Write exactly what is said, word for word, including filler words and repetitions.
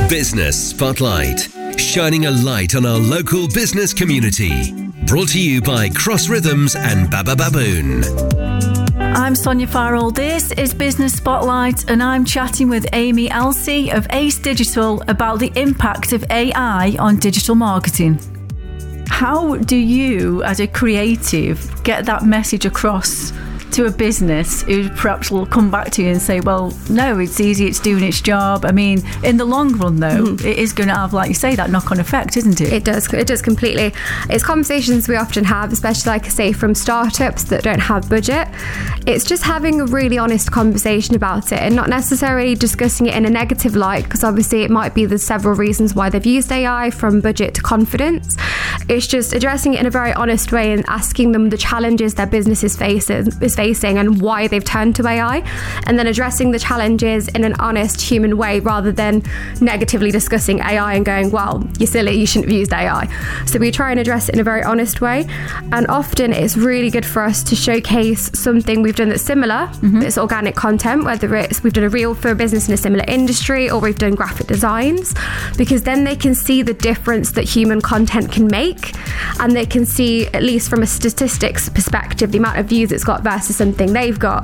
Business Spotlight, shining a light on our local business community. Brought to you by Cross Rhythms and Baba Baboon. I'm Sonia Farrell. This is Business Spotlight, and I'm chatting with Amy Elsey of Ace Digital about the impact of A I on digital marketing. How do you, as a creative, get that message across to a business who perhaps will come back to you and say, well, no, it's easy, it's doing its job? I mean, in the long run, though, mm-hmm. it is going to have, like you say, that knock-on effect, isn't it? It does. It does completely. It's conversations we often have, especially, like I say, from startups that don't have budget. It's just having a really honest conversation about it and not necessarily discussing it in a negative light, because obviously it might be there's several reasons why they've used A I, from budget to confidence. It's just addressing it in a very honest way and asking them the challenges their business is facing, is facing and why they've turned to A I, and then addressing the challenges in an honest human way rather than negatively discussing A I and going, well, you're silly, you shouldn't have used A I. So we try and address it in a very honest way, and often it's really good for us to showcase something we've done that's similar. Mm-hmm. It's organic content, whether it's we've done a reel for a business in a similar industry or we've done graphic designs, because then they can see the difference that human content can make, and they can see, at least from a statistics perspective, the amount of views it's got versus something they've got.